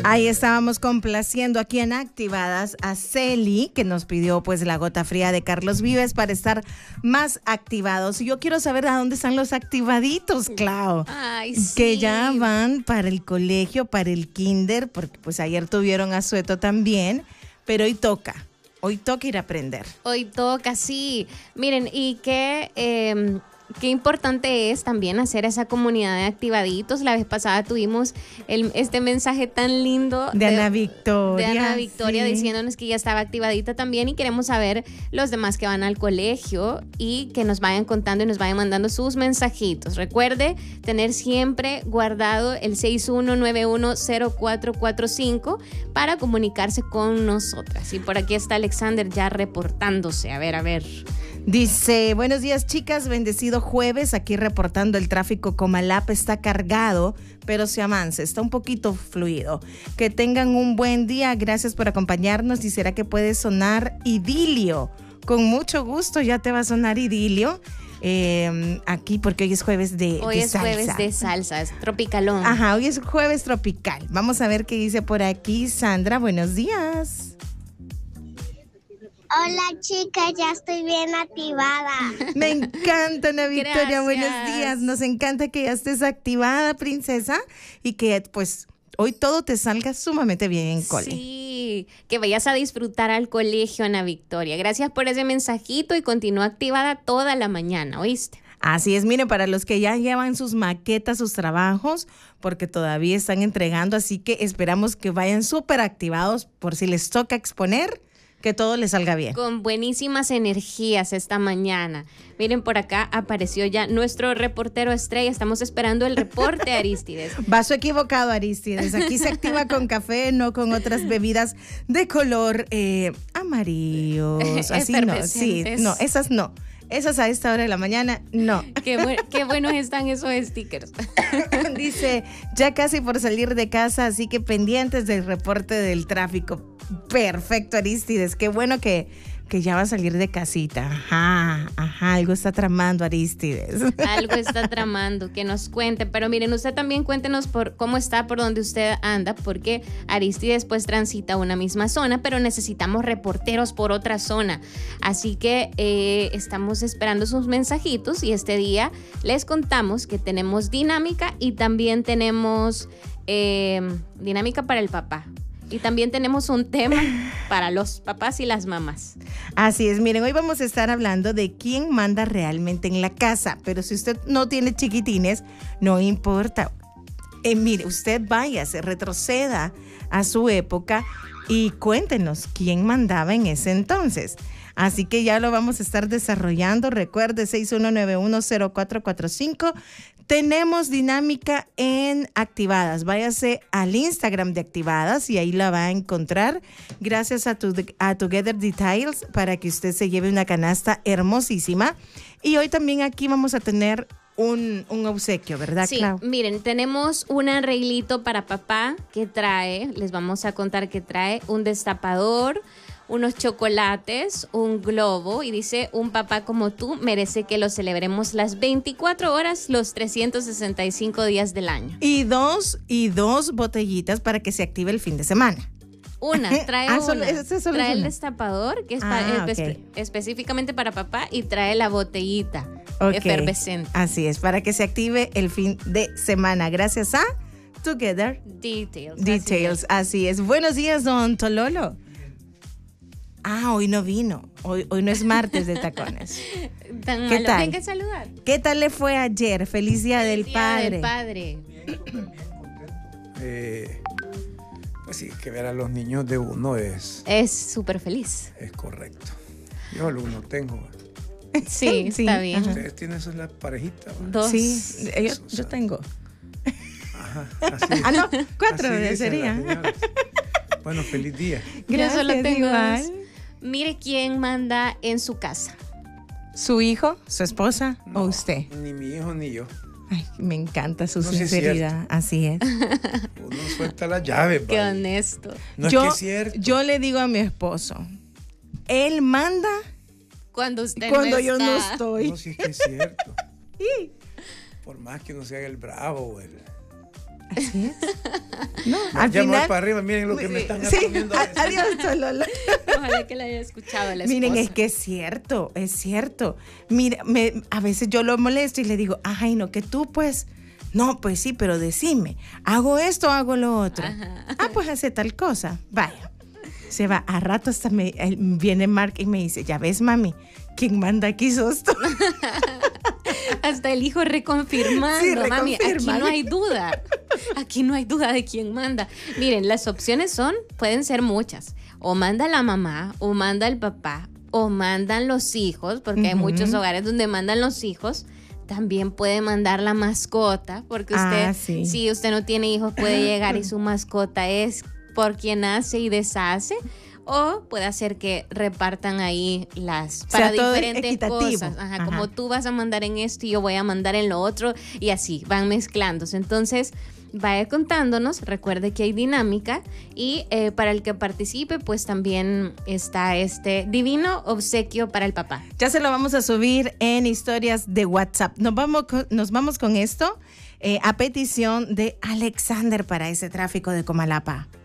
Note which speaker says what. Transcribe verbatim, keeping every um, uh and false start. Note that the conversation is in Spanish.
Speaker 1: Ahí estábamos complaciendo aquí en Activadas a Celi, que nos pidió pues la gota fría de Carlos Vives para estar más activados. Y yo quiero saber a dónde están los activaditos, Clau.
Speaker 2: Ay, sí.
Speaker 1: Que ya van para el colegio, para el kinder, porque pues ayer tuvieron asueto también, pero hoy toca. Hoy toca ir a aprender.
Speaker 2: Hoy toca, sí. Miren, y qué, eh, qué importante es también hacer esa comunidad de activaditos. La vez pasada tuvimos el, este mensaje tan lindo
Speaker 1: de, de Ana Victoria.
Speaker 2: De Ana Victoria, sí, diciéndonos que ya estaba activadita también, y queremos saber los demás que van al colegio y que nos vayan contando y nos vayan mandando sus mensajitos. Recuerde tener siempre guardado el seis uno nueve uno cero cuatro cuatro cinco para comunicarse con nosotras. Y por aquí está Alexander ya reportándose. A ver, a ver.
Speaker 1: Dice, buenos días chicas, bendecido jueves, aquí reportando el tráfico. Comalapa está cargado, pero se amansa, está un poquito fluido. Que tengan un buen día, gracias por acompañarnos. Y será que puede sonar Idilio, con mucho gusto ya te va a sonar Idilio. Eh, aquí porque hoy es jueves de,
Speaker 2: hoy
Speaker 1: de
Speaker 2: es
Speaker 1: salsa.
Speaker 2: jueves de salsa, es tropicalón.
Speaker 1: Ajá, hoy es jueves tropical. Vamos a ver qué dice por aquí Sandra, buenos días.
Speaker 3: Hola chicas, ya estoy bien activada.
Speaker 1: Me encanta, Ana Victoria,
Speaker 2: Gracias.
Speaker 1: Buenos días. Nos encanta que ya estés activada, princesa, y que pues hoy todo te salga sumamente bien en cole.
Speaker 2: Sí, que vayas a disfrutar al colegio, Ana Victoria. Gracias por ese mensajito y continúa activada toda la mañana, ¿oíste?
Speaker 1: Así es, miren, para los que ya llevan sus maquetas, sus trabajos, porque todavía están entregando, así que esperamos que vayan súper activados por si les toca exponer, que todo les salga bien.
Speaker 2: Con buenísimas energías esta mañana. Miren, por acá apareció ya nuestro reportero estrella. Estamos esperando el reporte, Aristides.
Speaker 1: Vaso equivocado, Aristides. Aquí se activa con café, no con otras bebidas de color eh, amarillos. Así no, sí, no, esas no. Esas a esta hora de la mañana, no.
Speaker 2: Qué, bu qué buenos están esos stickers.
Speaker 1: Dice, ya casi por salir de casa, así que pendientes del reporte del tráfico. Perfecto, Aristides. Qué bueno que, que ya va a salir de casita. Ajá, ajá, algo está tramando, Aristides.
Speaker 2: Algo está tramando, que nos cuente. Pero miren, usted también cuéntenos por cómo está, por donde usted anda, porque Aristides pues transita una misma zona, pero necesitamos reporteros por otra zona. Así que eh, estamos esperando sus mensajitos y este día les contamos que tenemos dinámica y también tenemos eh, dinámica para el papá. Y también tenemos un tema para los papás y las mamás.
Speaker 1: Así es, miren, hoy vamos a estar hablando de quién manda realmente en la casa. Pero si usted no tiene chiquitines, no importa. Eh, mire, usted váyase, retroceda a su época y cuéntenos quién mandaba en ese entonces. Así que ya lo vamos a estar desarrollando. Recuerde, seis uno nueve uno cero cuatro cuatro cinco. Tenemos dinámica en Activadas. Váyase al Instagram de Activadas y ahí la va a encontrar. Gracias a, tu, a Together Details para que usted se lleve una canasta hermosísima. Y hoy también aquí vamos a tener un, un obsequio, ¿verdad,
Speaker 2: sí,
Speaker 1: Clau?
Speaker 2: Miren, tenemos un arreglito para papá que trae, les vamos a contar que trae un destapador, unos chocolates, un globo y dice, un papá como tú merece que lo celebremos las veinticuatro horas, los trescientos sesenta y cinco días del año.
Speaker 1: Y dos, y dos botellitas para que se active el fin de semana.
Speaker 2: Una, trae
Speaker 1: ah,
Speaker 2: una,
Speaker 1: solo, ese solo
Speaker 2: trae
Speaker 1: es
Speaker 2: el
Speaker 1: una.
Speaker 2: destapador que es
Speaker 1: ah,
Speaker 2: para,
Speaker 1: okay.
Speaker 2: espe específicamente para papá y trae la botellita
Speaker 1: okay.
Speaker 2: efervescente.
Speaker 1: Así es, para que se active el fin de semana. Gracias a Together
Speaker 2: Details.
Speaker 1: Details, así es. Así es. Buenos días, don Tololo. Ah, hoy no vino. Hoy, hoy no es martes de tacones.
Speaker 2: Tan
Speaker 1: ¿Qué
Speaker 2: malo.
Speaker 1: tal?
Speaker 2: Venga a saludar.
Speaker 1: ¿Qué tal le fue ayer? Feliz Día
Speaker 2: Feliz
Speaker 1: del
Speaker 2: día
Speaker 1: Padre.
Speaker 2: del Padre.
Speaker 4: Eh, pues sí, que ver a los niños de uno es...
Speaker 2: Es súper feliz.
Speaker 4: Es correcto. Yo uno tengo.
Speaker 2: Sí,
Speaker 1: Sí,
Speaker 2: está bien.
Speaker 1: ajá.
Speaker 4: Ustedes tienen esas las parejitas. ¿Va?
Speaker 2: Dos.
Speaker 1: Sí, yo, yo tengo.
Speaker 4: Ajá, así.
Speaker 1: Ah, no, cuatro
Speaker 4: Así dicen
Speaker 1: sería.
Speaker 4: las señoras. Bueno, feliz día.
Speaker 2: Yo solo
Speaker 1: Gracias,
Speaker 2: tengo
Speaker 1: igual.
Speaker 2: dos. Mire quién manda en su casa.
Speaker 1: ¿Su hijo, su esposa
Speaker 4: No,
Speaker 1: o usted?
Speaker 4: Ni mi hijo ni yo.
Speaker 1: Ay, me encanta su
Speaker 4: No, sí es
Speaker 1: sinceridad. Así es.
Speaker 4: Uno suelta las llaves.
Speaker 2: Qué
Speaker 4: vaya.
Speaker 2: honesto.
Speaker 4: No
Speaker 1: yo,
Speaker 4: es que es cierto.
Speaker 1: yo le digo a mi esposo, él manda
Speaker 2: Cuando usted
Speaker 1: cuando
Speaker 2: no
Speaker 1: yo no
Speaker 2: está.
Speaker 1: estoy.
Speaker 4: No, sí es que es cierto.
Speaker 1: Sí.
Speaker 4: Por más que uno se haga el bravo o el...
Speaker 1: Así es. No, al
Speaker 4: ya me voy
Speaker 1: final,
Speaker 4: para arriba, miren lo que me están
Speaker 1: sí,
Speaker 4: poniendo.
Speaker 1: a- adiós, Lola.
Speaker 2: Ojalá que la haya escuchado la esposa.
Speaker 1: Miren, es que es cierto, es cierto. Mira, me, a veces yo lo molesto y le digo, ay, no, que tú pues, no, pues sí, pero decime, ¿hago esto o hago lo otro?
Speaker 2: Ajá.
Speaker 1: Ah, pues hace tal cosa. Vaya. Se va, a rato hasta me, eh, viene Mark y me dice, ya ves, mami, ¿quién manda aquí sos tú?
Speaker 2: Hasta el hijo reconfirmando,
Speaker 1: Sí,
Speaker 2: mami, aquí
Speaker 1: reconfirma.
Speaker 2: no hay duda. Aquí no hay duda de quién manda. Miren, las opciones son, pueden ser muchas. O manda la mamá, o manda el papá, o mandan los hijos, porque hay
Speaker 1: Ujú.
Speaker 2: muchos hogares donde mandan los hijos. También puede mandar la mascota, porque usted,
Speaker 1: Ah, sí.
Speaker 2: si usted no tiene hijos, puede llegar y su mascota es por quien hace y deshace. O puede hacer que repartan ahí las para
Speaker 1: sea, todo
Speaker 2: diferentes
Speaker 1: equitativo.
Speaker 2: cosas. Ajá,
Speaker 1: Ajá.
Speaker 2: como tú vas a mandar en esto y yo voy a mandar en lo otro, y así van mezclándose. Entonces, vaya contándonos, recuerde que hay dinámica, y eh, para el que participe, pues también está este divino obsequio para el papá.
Speaker 1: Ya se lo vamos a subir en historias de WhatsApp. Nos vamos con, nos vamos con esto eh, a petición de Alexander para ese tráfico de Comalapa.